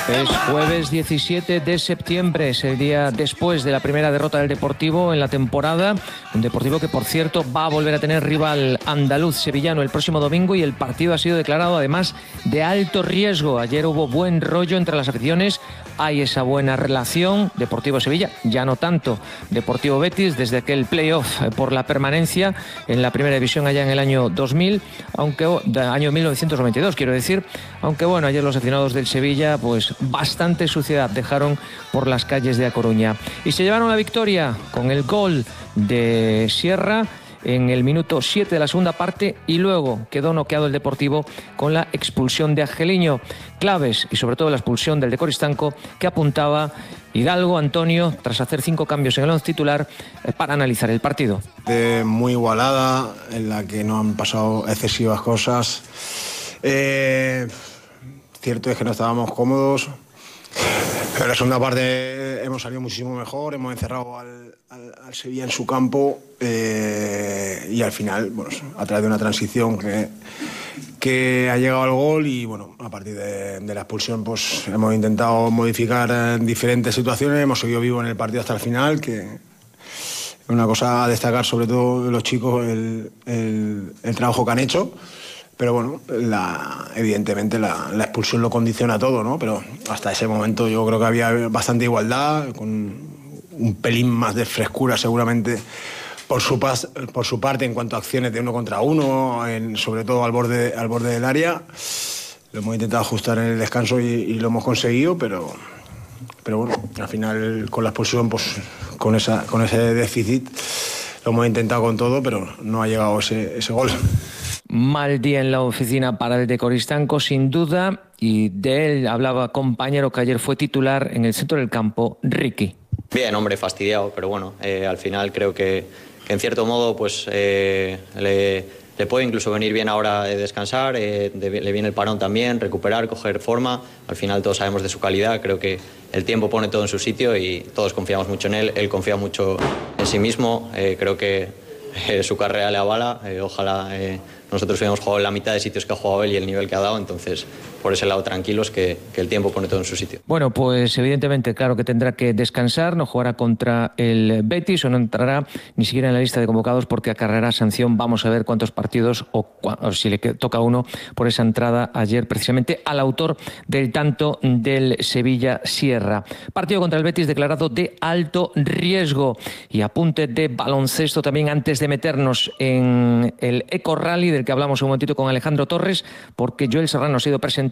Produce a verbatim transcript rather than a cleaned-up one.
Es jueves diecisiete de septiembre, es el día después de la primera derrota del Deportivo en la temporada. Un Deportivo que, por cierto, va a volver a tener rival andaluz sevillano el próximo domingo, y el partido ha sido declarado además de alto riesgo. Ayer hubo buen rollo entre las aficiones, hay esa buena relación. Deportivo-Sevilla, ya no tanto Deportivo-Betis, desde aquel playoff por la permanencia en la primera división allá en el año dos mil, aunque año mil novecientos noventa y dos, quiero decir. Aunque bueno, ayer los aficionados del Sevilla, pues bastante suciedad dejaron por las calles de A Coruña. Y se llevaron la victoria con el gol de Sierra en el minuto siete de la segunda parte, y luego quedó noqueado el Deportivo con la expulsión de Angeliño. Claves, y sobre todo la expulsión del de Coristanco, que apuntaba Hidalgo Antonio tras hacer cinco cambios en el once titular para analizar el partido. De muy igualada, en la que no han pasado excesivas cosas. Eh, cierto es que no estábamos cómodos, pero en la segunda parte hemos salido muchísimo mejor, hemos encerrado al, al, al Sevilla en su campo, eh, y al final, bueno, a través de una transición que, que ha llegado al gol, y bueno, a partir de, de la expulsión pues hemos intentado modificar en diferentes situaciones, hemos seguido vivos en el partido hasta el final, que es una cosa a destacar, sobre todo de los chicos, el, el, el trabajo que han hecho. Pero bueno, la, evidentemente la, la expulsión lo condiciona todo, ¿no? Pero hasta ese momento yo creo que había bastante igualdad, con un pelín más de frescura seguramente por su, pas, por su parte en cuanto a acciones de uno contra uno, en, sobre todo al borde, al borde del área. Lo hemos intentado ajustar en el descanso y, y lo hemos conseguido, pero, pero bueno, al final con la expulsión, pues con, esa, con ese déficit lo hemos intentado con todo, pero no ha llegado ese, ese gol. Mal día en la oficina para el de Coristanco, sin duda, y de él hablaba compañero que ayer fue titular en el centro del campo, Ricky. Bien, hombre, fastidiado, pero bueno, eh, al final creo que, que en cierto modo pues eh, le, le puede incluso venir bien ahora eh, descansar, eh, de, le viene el parón también, recuperar, coger forma. Al final todos sabemos de su calidad, creo que el tiempo pone todo en su sitio y todos confiamos mucho en él, él confía mucho en sí mismo, eh, creo que eh, su carrera le avala, eh, ojalá... Eh, Nosotros habíamos jugado en la mitad de sitios que ha jugado él y el nivel que ha dado, entonces por ese lado tranquilos que, que el tiempo pone todo en su sitio. Bueno, pues evidentemente claro que tendrá que descansar, no jugará contra el Betis o no entrará ni siquiera en la lista de convocados porque acarreará sanción. Vamos a ver cuántos partidos o, o si le toca uno por esa entrada ayer precisamente al autor del tanto del Sevilla Sierra. Partido contra el Betis declarado de alto riesgo. Y apunte de baloncesto también antes de meternos en el Eco Rally del que hablamos un momentito con Alejandro Torres, porque Joel Serrano ha sido presentado